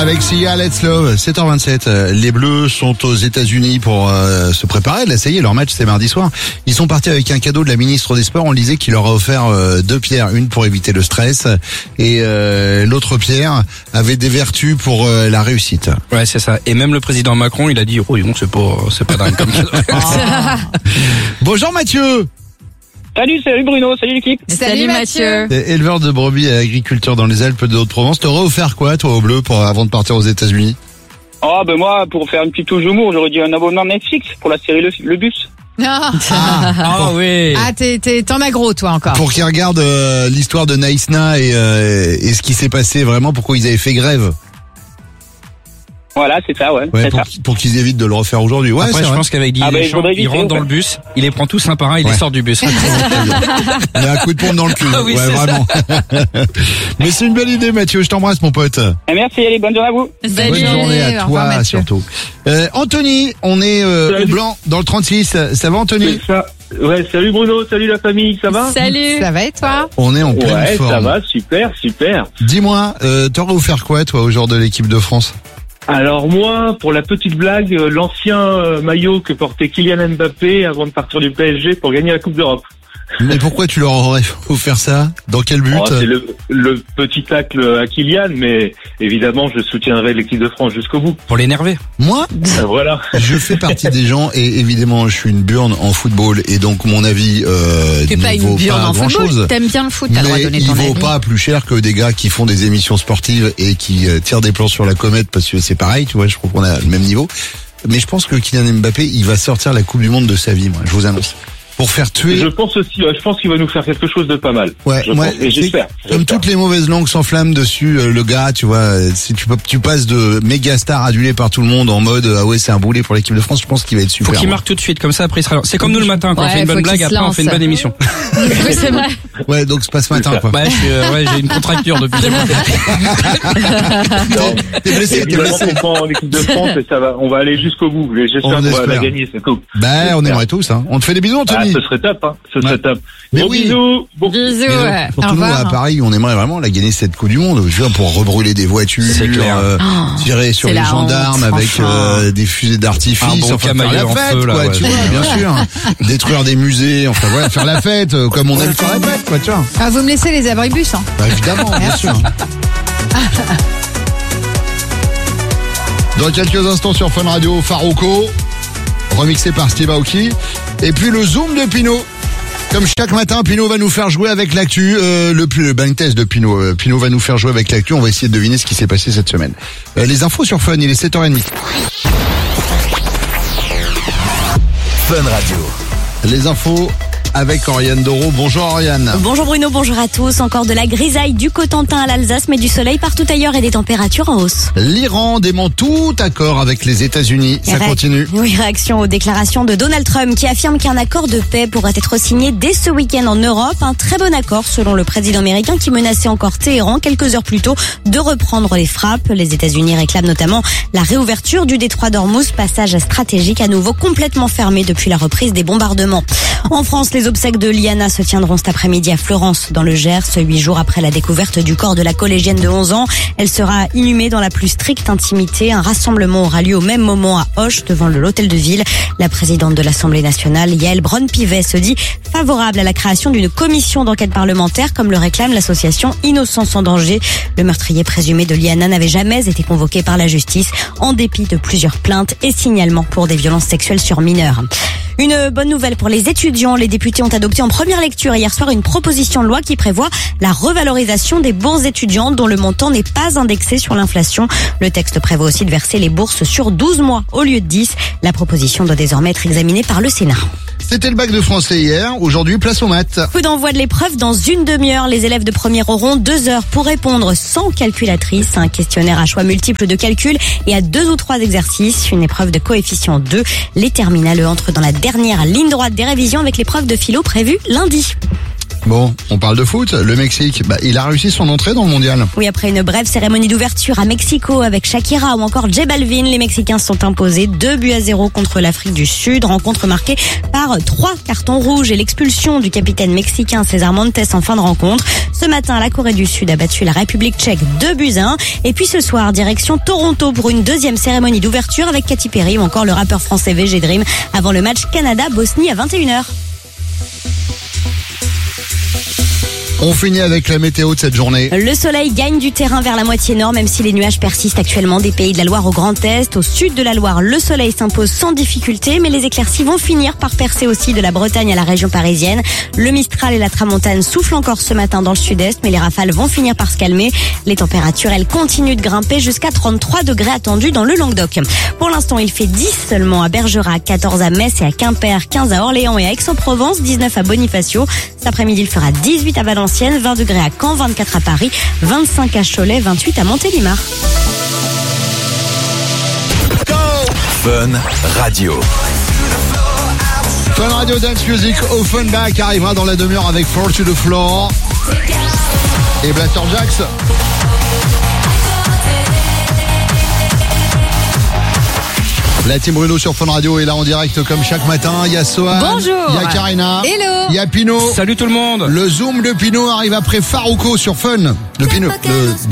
avec Sia Let's Love, 7h27. Les Bleus sont aux États-Unis pour se préparer. Là, ça y est, leur match c'est mardi soir. Ils sont partis avec un cadeau de la ministre des Sports. On le disait qu'il leur a offert deux pierres, une pour éviter le stress et l'autre pierre avait des vertus pour la réussite. Ouais, c'est ça. Et même le président Macron, il a dit "Oh, non, c'est pas dingue comme cadeau." Bonjour Mathieu. Salut Bruno, salut l'équipe. Salut Mathieu. T'es éleveur de brebis et agriculteur dans les Alpes de Haute-Provence. T'aurais offert quoi, toi, aux Bleus, avant de partir aux États-Unis? Oh, ben moi, pour faire une petite touche d'humour, j'aurais dit un abonnement Netflix pour la série Le Bus. Ah oui. Ah, t'en as gros, toi, encore. Pour qu'ils regardent l'histoire de Naïsna et ce qui s'est passé vraiment, pourquoi ils avaient fait grève. Voilà, c'est ça, ouais. Ouais, c'est ça. pour qu'ils évitent de le refaire aujourd'hui. Ouais, Après, c'est je vrai. pense qu'avec Didier Deschamps, il rentre dans le bus, il les prend tous un par un, il les sort du bus. Il a un coup de pompe dans le cul. Ah oui, ouais, c'est vraiment. Mais c'est une belle idée, Mathieu. Je t'embrasse, mon pote. Et merci, allez, bonne journée à vous. Bonne journée à toi, surtout. Anthony, on est au blanc dans le 36. Ça va, Anthony? C'est ça. Ouais, salut Bruno, salut la famille, ça va? Salut. Ça va et toi? On est en pleine Ouais, forme. ça va, super. Dis-moi, t'aurais offert quoi, toi, au genre de l'équipe de France? Alors moi, pour la petite blague, l'ancien maillot que portait Kylian Mbappé avant de partir du PSG pour gagner la Coupe d'Europe. Mais pourquoi tu leur aurais offert ça? Dans quel but? Oh, c'est le petit tacle à Kylian, mais évidemment, je soutiendrai l'équipe de France jusqu'au bout. Pour l'énerver. Moi? Voilà. Je fais partie des gens, et évidemment, je suis une burne en football, et donc mon avis T'es ne pas une vaut burne pas en grand football. chose. T'aimes bien le foot, t'as le droit de Mais donner il ton vaut avis. pas plus cher que des gars qui font des émissions sportives et qui tirent des plans sur la comète, parce que c'est pareil, tu vois, je trouve qu'on a le même niveau. Mais je pense que Kylian Mbappé, il va sortir la Coupe du Monde de sa vie, moi, je vous annonce. Pour faire tuer. Je pense aussi, je pense qu'il va nous faire quelque chose de pas mal. Ouais, Et j'espère. Comme toutes les mauvaises langues s'enflamment dessus, le gars, tu vois, si tu passes de méga star adulé par tout le monde en mode ah ouais c'est un boulet pour l'équipe de France, je pense qu'il va être super. Faut qu'il bon. marque tout de suite, comme ça après il sera. C'est comme nous le matin, quand on Ouais, fait une faut bonne blague, qu'il se après on fait une lance. bonne émission. Oui, c'est vrai. Ouais, donc c'est pas ce matin quoi. Ouais, j'ai une contracture depuis des mois. T'es blessé, Évidemment qu'on prend en équipe de France et ça va, on va aller jusqu'au bout. Et j'espère On qu'on va espère. la gagner cette coupe. Bah on aimerait tous hein. On te fait des bisous Ah, Anthony. ce serait top, hein. Ce serait Ouais. top. Mais Gros oui. bisous. Bon. Bisous. Mais Ouais. Au surtout nous à revoir. Paris, on aimerait vraiment la gagner cette Coupe du Monde, je veux dire, pour rebruler des voitures, C'est clair. tirer sur c'est les la gendarmes honte, avec franchement. des fusées d'artifice, Un bon enfin faire camailleux la en fête, feu, là, quoi, ouais. tu vois, bien sûr, détruire des musées, enfin voilà, faire la fête comme on aime faire la fête, quoi, tu vois. Ah, vous me laissez les abribus, hein. Bah, évidemment, bien sûr. Dans quelques instants sur Fun Radio, Farouko, remixé par Steve Aoki, et puis le Zoom de Pinot. Comme chaque matin, Pinot va nous faire jouer avec l'actu, le blind test de Pinot. Pinot va nous faire jouer avec l'actu, on va essayer de deviner ce qui s'est passé cette semaine. Les infos sur Fun, il est 7h30. Fun Radio. Les infos avec Oriane Doro. Bonjour Oriane. Bonjour Bruno, bonjour à tous. Encore de la grisaille du Cotentin à l'Alsace, mais du soleil partout ailleurs et des températures en hausse. L'Iran dément tout accord avec les États-Unis. Ça continue. Oui, réaction aux déclarations de Donald Trump qui affirme qu'un accord de paix pourrait être signé dès ce week-end en Europe. Un très bon accord selon le président américain qui menaçait encore Téhéran quelques heures plus tôt de reprendre les frappes. Les États-Unis réclament notamment la réouverture du détroit d'Ormuz, passage stratégique à nouveau complètement fermé depuis la reprise des bombardements. En France, les obsèques de Liana se tiendront cet après-midi à Florence, dans le Gers, 8 jours après la découverte du corps de la collégienne de 11 ans. Elle sera inhumée dans la plus stricte intimité. Un rassemblement aura lieu au même moment à Auch, devant l'hôtel de ville. La présidente de l'Assemblée nationale, Yael Braun-Pivet, se dit favorable à la création d'une commission d'enquête parlementaire, comme le réclame l'association Innocence en danger. Le meurtrier présumé de Liana n'avait jamais été convoqué par la justice, en dépit de plusieurs plaintes et signalements pour des violences sexuelles sur mineurs. Une bonne nouvelle pour les étudiants. Les députés ont adopté en première lecture hier soir une proposition de loi qui prévoit la revalorisation des bourses étudiantes dont le montant n'est pas indexé sur l'inflation. Le texte prévoit aussi de verser les bourses sur 12 mois au lieu de 10. La proposition doit désormais être examinée par le Sénat. C'était le bac de français hier. Aujourd'hui, place aux maths. Coup d'envoi de l'épreuve dans une demi-heure. Les élèves de première auront 2 heures pour répondre sans calculatrice. Un questionnaire à choix multiples de calcul et à 2 ou 3 exercices. Une épreuve de coefficient 2. Les terminales entrent dans la dernière ligne droite des révisions avec l'épreuve de philo prévue lundi. Bon, on parle de foot. Le Mexique, il a réussi son entrée dans le mondial. Oui, après une brève cérémonie d'ouverture à Mexico avec Shakira ou encore J Balvin, les Mexicains se sont imposés 2-0 contre l'Afrique du Sud. Rencontre marquée par 3 cartons rouges et l'expulsion du capitaine mexicain César Montes en fin de rencontre. Ce matin, la Corée du Sud a battu la République tchèque 2-1. Et puis ce soir, direction Toronto pour une deuxième cérémonie d'ouverture avec Katy Perry ou encore le rappeur français VG Dream avant le match Canada-Bosnie à 21h. On finit avec la météo de cette journée. Le soleil gagne du terrain vers la moitié nord, même si les nuages persistent actuellement des pays de la Loire au Grand Est. Au sud de la Loire, le soleil s'impose sans difficulté, mais les éclaircies vont finir par percer aussi de la Bretagne à la région parisienne. Le Mistral et la Tramontane soufflent encore ce matin dans le sud-est, mais les rafales vont finir par se calmer. Les températures, elles, continuent de grimper jusqu'à 33 degrés attendus dans le Languedoc. Pour l'instant, il fait 10 seulement à Bergerac, 14 à Metz et à Quimper, 15 à Orléans et à Aix-en-Provence, 19 à Bonifacio. Cet après-midi, il fera 18 à Valenciennes, 20 degrés à Caen, 24 à Paris, 25 à Cholet, 28 à Montélimar. Fun Radio. Fun Radio Dance Music Offenbach arrivera dans la demi-heure avec Fall to the Floor et Blaster Jax. La team Bruno sur Fun Radio est là en direct comme chaque matin. Il y a Sohan. Bonjour. Il y a Karina. Hello. Il y a Pino. Salut tout le monde. Le zoom de Pino arrive après Farouko sur Fun. Le Pino.